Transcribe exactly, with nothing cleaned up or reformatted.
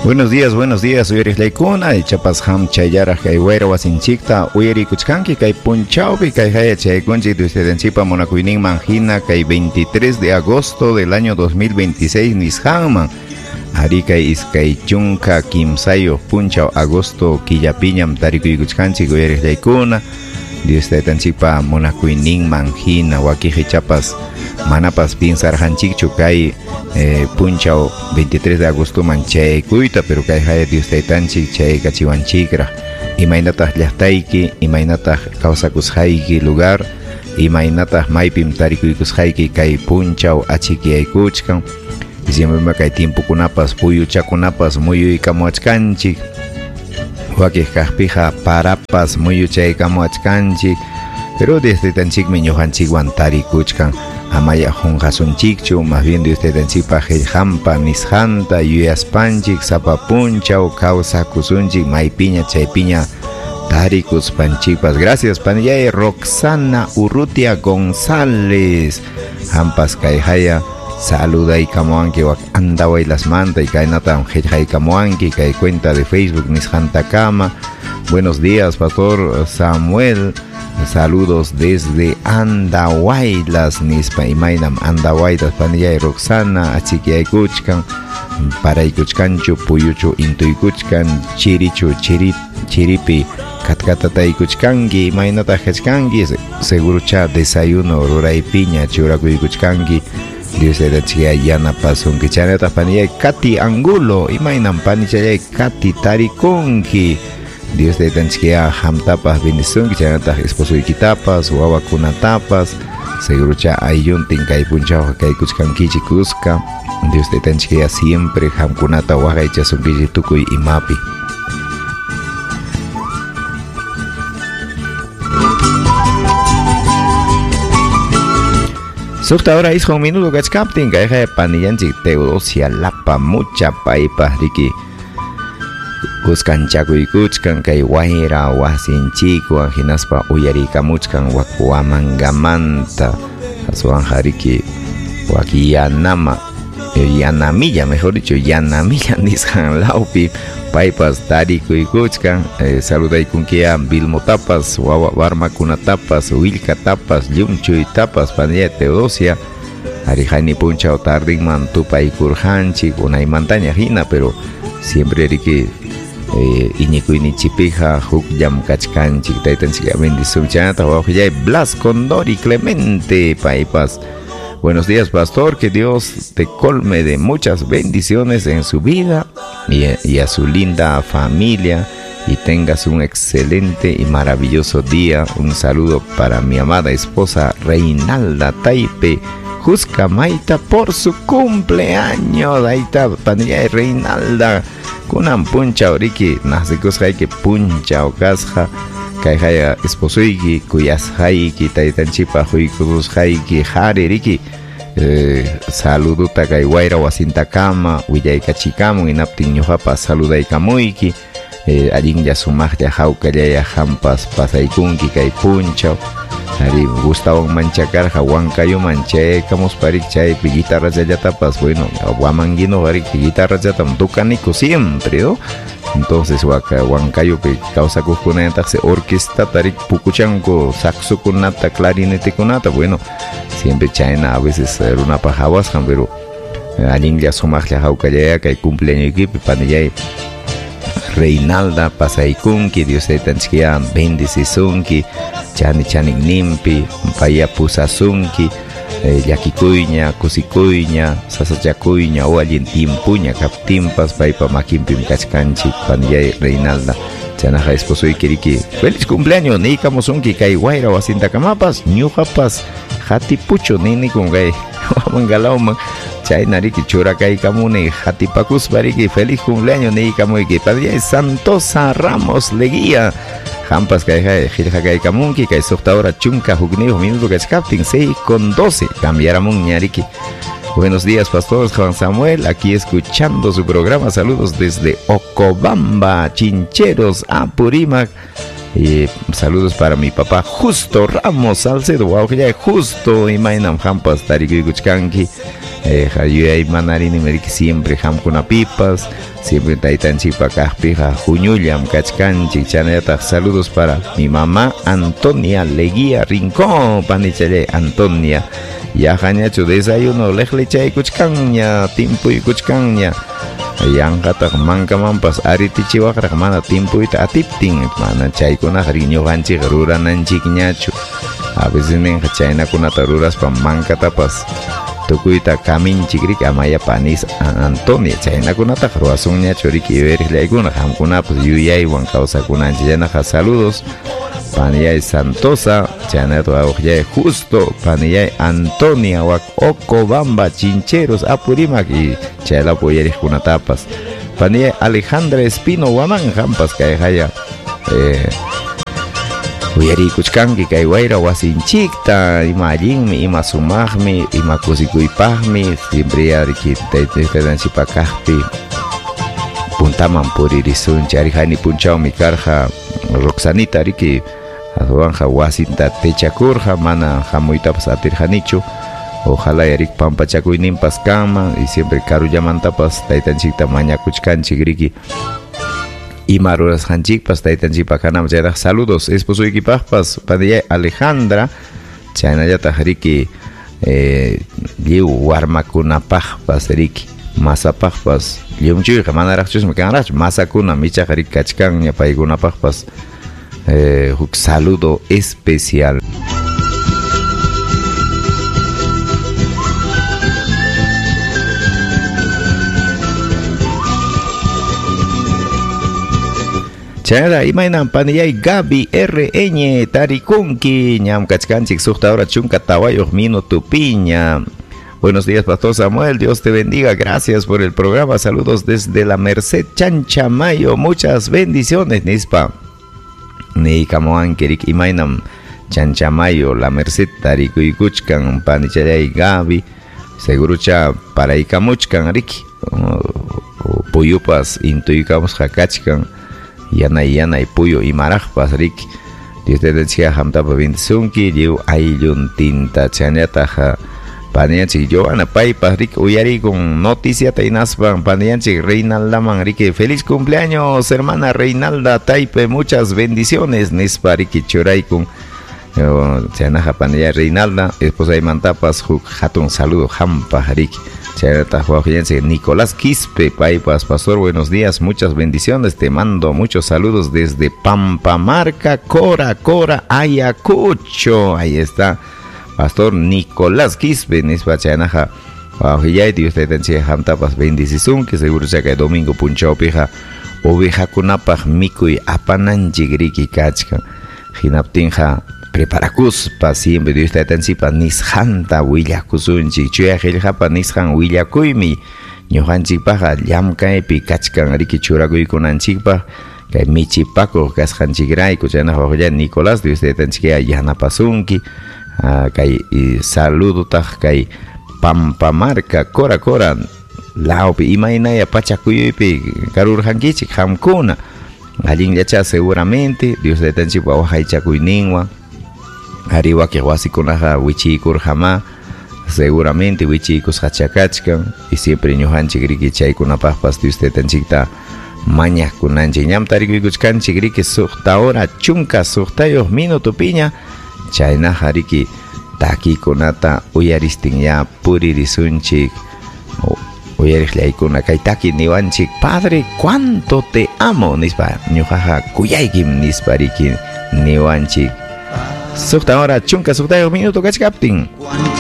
Buenos días, buenos días, Uyeri Laykuna, y chapas ham chayara kaiwera wasinchikta, Uyeri kuchkanki kai punchaupi kai haya chaykunchi de ustedenchipa monakuinin manjina kai veintitrés de agosto del año dos mil veintiséis nishanman. Arika iskay chunka kimsayo punchao agosto killapiñam tarikuy kuchkanchi Uyeri Laykuna, de ustedenchipa monakuinin manjina wakiji chapas manapas pinsar hanchikchu kai eh, punchao veintitrés de agosto manchay kuita pero kai haya dios taitanchik chay kachiwanchikra imaynatah llaqtayki imaynatah kawsakusqayki lugar imaynatah maypim tarikuykusqayki kai punchao achikyaykuchkan y siempre kai timpukunapas puyuchakunapas muyuykamuachkanchik wakij kajpija parapas muyuchaykamuachkanchik pero desde tanchikmi ñuqanchikwan tarikuchkan amaya junjasunchikchu, más bien de usted en chipa hampa nishanta yuyaspanchik sapapunchau causa kusunchik maipiña chaypiña tarikus panchipas. Gracias panillay Roxana Urrutia González hampas kaihaya saluda y kamuanki wak andaway las manta y kainata hejay kamuanki kai cuenta de Facebook nishanta kama. Buenos días Pastor Samuel. Saludos desde Andahuaylas, Nispa y Mainam, Andahuaylas, Panilla y Roxana, Achiquiaycuchcan, Paraycuchcanchu, Puyuchu, Intuicuchcan, Chirichu, Chirip, Chiripi, Catcatataycuchcangi, Mainata Hachcangi, Segurucha, Desayuno, Rura y Piña, Churacuicuchcangi, Dios de Chia Yana Pasun, Kichaneta, Panilla, Kati Angulo, y Mainam, Panichaya, Kati Tariconqui. Dios de Tanchkia Hamtapas bendición que chanata esposo y kitapas wawa kunatapas segurucha ayuntin kai punchao kai kuchkankichi kuska Dios de Tanchkia siempre hamkunata waga icha sunkichi tukuy imapi. Sukta ahora hizo un minuto kachkaptin kai hay panillanchik Teodosia Lapa mucha paipa riki Kuskan chakuy kuchkan kay wahira wasinchikwan hinaspa uyarikamuchkan wakuamangamanta aswan hariki wakiyanama yanamilla mejor dicho yanamilla nishan laupi paipas tarikuy kuchkan eh, saludaykunkia Vilmotapas wawa Barmakunatapas Wilkatapas Llumchuytapas panilla Teodosia arijani punchao tardinman tupaykurjanchik unaymantaña hina pero siempre riki Eh, iñikuini chipija hukyam kachkanchik taitanchik bendición chanata wawjay Blas Condori Clemente paipas. Buenos días pastor, que Dios te colme de muchas bendiciones en su vida y, y a su linda familia y tengas un excelente y maravilloso día. Un saludo para mi amada esposa Reinalda Taipe Jusca Maita por su cumpleaños. Ahí está panilla de Reinalda kunan puncha oriki nasikusqayki puncha okasqa kay haya esposoyki kuyasqayki taytanchipa huykusqayki hari riki eh, saluduta kay wayra wasintakama willaykachikamun inaptin ñuqapas saludaykamuyki eh, allinlla sumaqlla hawkallaya hampas pasaykunki kay punchaw Ari Gustavo Manchacarja, Huancayo Manche, Camus Parik Chay, guitarras de Yatapas, bueno, Guamanguino Barik, guitarras de Yatam, Tucanico siempre, ¿no? Entonces, Huancayo, que causa Cuscuneta, se orquesta Tarik Pucuchanco, saxo kunata, clarinete kunata, bueno, siempre China, a veces era una pajawas, pero alguien ya somaglia Jaucallea, que cumpleaños equipo, panillay. Reinalda Pasaykunki, Dios de Tanchkia, Bendicizunki, Chani Chani Nimpi, Paya Pusasunki, eh, Yakikuña, Kusikuña, Sasachakuña, o alguien Timpuña, Captimpas, Paipa Makimpim Kachkanchi, Panjay Reinalda, Chanaja esposo y Kiriki. Feliz cumpleaños, Nika Mosunki, Kaiwaira, Wasintacamapas, Ñujapas, Hatipucho, Nini Kungay, Wamangalauma. Chay nariki churakai kamune hatipakus bariki feliz cumpleaños ni kamuiki padilla Santosa Ramos Leguía Hampas kai hai hilja kai kamunki kai sokta hora chunka hugniho minuto kai captain seis con doce cambiaramun ñariki. Buenos días pastores Juan Samuel, aquí escuchando su programa, saludos desde Ocobamba, Chincheros, Apurímac. Y saludos para mi papá Justo Ramos Salcedo, wow, que ya justo y mainam hampas tariki kuchkanki. eh, hayuyay manarini meriki siempre hamkuna pipas, siempre taitanchipa kahpija juñullam kachkanchik. Chanayata saludos para mi mamá Antonia Leguía Rincón, panichale Antonia. Ya hañacho desayuno lejlechay kuchkanña, timpuy kuchkanña. Yanqataq mankamanpas aritichiwaqraq mana timpuyta atiptin, mana chaykunaq riñuqanchik rurananchikñachu. A veces ninqa chaynakunata ruraspa mankatapas tukuyta kaminchik riki amaya panis Antonia chaynakunataq ruwasunñachu riki iweriqllaykuna qamkunapas yuyaywan kawsakunanchikllanaqa. Saludos paniyay Santosa, chanayta wawqllay Justo, paniyay Antonia wak Ocobamba Chincheros Apurimac y chaylapi uyariqkunatapas, paniyay Alejandra Espino Waman hampas kay haya eh, uyarikuchkanki kay wayra wasinchikta, ima allinmi, ima sumaqmi, ima kusikuypaqmi, siempre yariki taytanchipa kaqpi puntaman puririsunchi. Arijani punchawmi karqa Roxanita riki Azuanja wasinta techakurja mana hamuytapas atirjanichu. Ojalá yarik pampachakuyninpas kanman y siempre karullamantapas taytanchikta mañakuchkanchik riki ima rurasqanchikpas taytanchikpa kanam chayta. Saludos esposuykipaqpas paniyay Alejandra, chaynallataq riki eh, lliw warmakunapaqpas riki masapaqpas llumchuyqa manaraqchusmi kanraqchu masakuna michaqa riki kachkanña paykunapaqpas. Eh, un saludo especial. Chayra imaynan paniyay Gaby R Ñ Tarikunki ñam kachkanchik suqta hora chunka tawayuq minuto piña. Buenos días, Pastor Samuel, Dios te bendiga, gracias por el programa, saludos desde la Merced Chanchamayo, muchas bendiciones, nispa. Ni kamoan kerik imaynam Chanchamayo la Merced tarikuykuchkan panichalay Gaby, seguro cha para ikamuchkan riki puyupas intuykamus hakachkan yanay yanay puyo imaraqpas riki. Dios te bendiga hamtapa bendicionki lliw aylluntinta chañataqa panianchik Joana paypas riki uyari con noticia tainaspan panianchik Reinaldaman riki feliz cumpleaños hermana Reinalda Taipe, muchas bendiciones nispa riki churay con chanaja paniya Reinalda esposa y mantapas hatun saludo hampa riki chanata huajiense Nicolás Quispe paypas. Pastor, buenos días, muchas bendiciones, te mando muchos saludos desde Pampamarca, Cora Cora Ayacucho. Ahí está Pastor Nicolás Quispe, nispa chanaja wawqillay Dios te bendiga hamtapas bendición que seguro sea que domingo punchawpiqa ovejakunapaq mikuy apananchik riki kachkan hinaptinqa preparakuspa siempre Dios te bendiga nishanta willakusunchik chuya qillqapa nishan willakuymi ñuqanchikpaqa llamkaypi kachkan riki churakuykunanchikpaq kay michipakuq kasqanchikrayku chayna wawqillay Nicolás Dios te bendiga yanapasunki. Uh, kay saludo taj kay Pampamarca Cora Cora laupi imaynaya pachakuyuypi karurjankichik hamkuna allinllacha seguramente Dios le tanchipa wahaychakuyninwan ari wakiq wasikunaqa wichiykurjama seguramente wichiykusqa chakachkan y siempre ñuqanchik riki chaykunapaqpas Dios le tanchikta mañaqkunanchik ñam tarikuykuchkanchik riki suqta hora chunka suqtayuq minuto piña. Chayna hariki takikunata uyaristin ya puririsunchik uyariqllaykuna kay taki niwanchik Padre cuánto te amo nispa ñuqaqa kuyaykim nispa riki niwanchik suqta hora chunka suqtayuq minuto kachkaptin